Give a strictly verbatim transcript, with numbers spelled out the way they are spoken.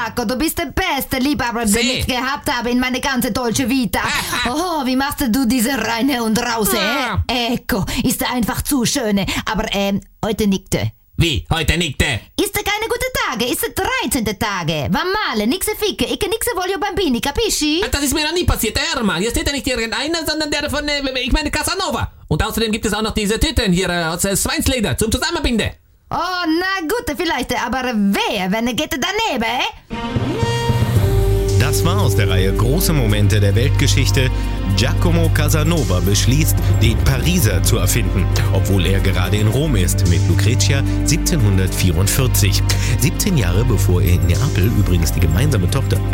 Marco, du bist der beste Liebhaber, den Sie. ich gehabt habe in meine ganze deutsche Vita. Oh, wie machst du diese reine und rause? Ah. Eh? Ecco, ist einfach zu schöne. Aber ähm, heute nickte. Wie? Heute nickte? Ist keine gute Tage, ist dreizehnte Tage. Va male, nixe ficke, ich nixe voglio bambini, capisci? Das ist mir noch nie passiert. Hör mal, hier steht ja nicht irgendeiner, sondern der von, äh, ich meine, Casanova. Und außerdem gibt es auch noch diese Tüten hier äh, aus äh, Schweinsleder zum Zusammenbinden. Oh, na gut, vielleicht, aber wer, wenn geht daneben, eh? Das war aus der Reihe Große Momente der Weltgeschichte. Giacomo Casanova beschließt, den Pariser zu erfinden, obwohl er gerade in Rom ist, mit Lucretia siebzehnhundertvierundvierzig. siebzehn Jahre bevor er in Neapel übrigens die gemeinsame Tochter